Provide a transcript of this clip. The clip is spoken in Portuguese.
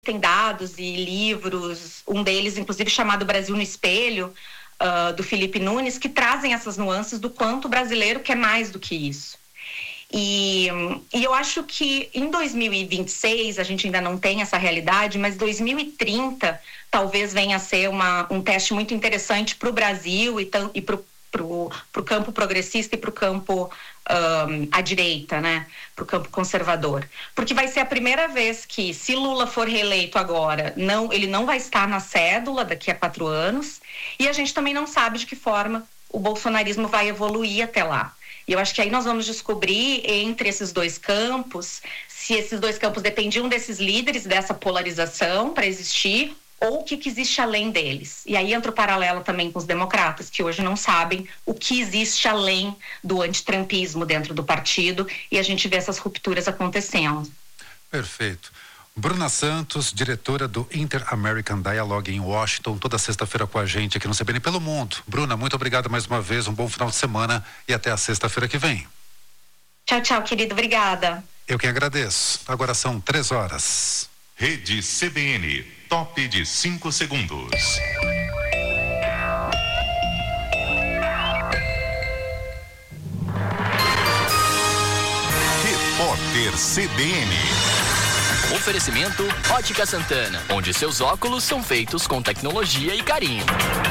Tem dados e livros, um deles, inclusive, chamado Brasil no Espelho, do Felipe Nunes, que trazem essas nuances do quanto o brasileiro quer mais do que isso. E eu acho que em 2026, a gente ainda não tem essa realidade, mas 2030 talvez venha a ser um teste muito interessante para o Brasil e para o campo progressista e para o campo à direita, né? Para o campo conservador. Porque vai ser a primeira vez que, se Lula for reeleito agora, ele não vai estar na cédula daqui a 4 anos, e a gente também não sabe de que forma o bolsonarismo vai evoluir até lá. E eu acho que aí nós vamos descobrir, entre esses dois campos, se esses dois campos dependiam desses líderes, dessa polarização para existir, ou o que existe além deles. E aí entra o paralelo também com os democratas, que hoje não sabem o que existe além do antitrampismo dentro do partido, e a gente vê essas rupturas acontecendo. Perfeito. Bruna Santos, diretora do Inter-American Dialogue em Washington, toda sexta-feira com a gente aqui no CBN Pelo Mundo. Bruna, muito obrigado mais uma vez, um bom final de semana e até a sexta-feira que vem. Tchau, tchau, querido, obrigada. Eu que agradeço. Agora são 3h. Rede CBN, top de 5 segundos. Repórter CBN. Oferecimento Ótica Santana, onde seus óculos são feitos com tecnologia e carinho.